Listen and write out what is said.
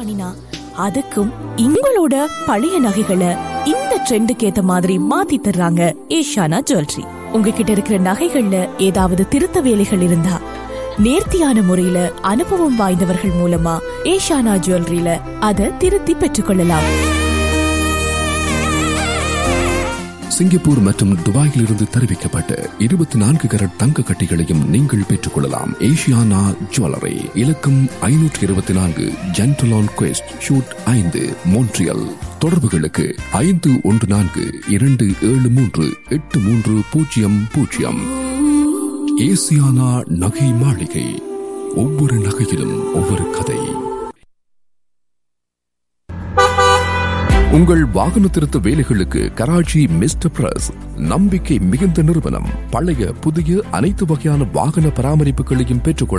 பண்ணினா அதுக்கும் உங்களோட பழைய நகைகளை இந்த ட்ரெண்டுக்கு ஏத்த மாதிரி மாத்தி தர்றாங்க ஏஷியானா ஜுவல்லரி. உங்ககிட்ட இருக்கிற நகைகள்ல ஏதாவது திருத்த வேலைகள் இருந்தா நேர்த்தியான முறையில அனுபவம் வாய்ந்தவர்கள் மூலமா ஏஷியானா ஜுவல்லரியில அதை திருத்தி பெற்றுக் கொள்ளலாம். சிங்கப்பூர் மற்றும் துபாயில் இருந்து தெரிவிக்கப்பட்ட 24 கரட் தங்க கட்டிகளையும் நீங்கள் பெற்றுக் கொள்ளலாம். ஏஷியானா ஜுவல்லரி, இலக்கம் 524 ஜென்டலான் குவெஸ்ட் ஷூட் 5, மோன்ட்ரியல். தொடர்புகளுக்கு 5142738300. ஏசியானா நகை மாளிகை. ஒவ்வொரு நகையிலும் ஒவ்வொரு கதை. உங்கள் வாகன திருத்த வேலைகளுக்கு கராச்சி மிஸ்டர் பிரஸ் நம்பிக்கை மிகுந்த நிறுவனம். பழைய புதிய அனைத்து வகையான வாகன பராமரிப்புகளையும் பெற்றுக்கொள்ள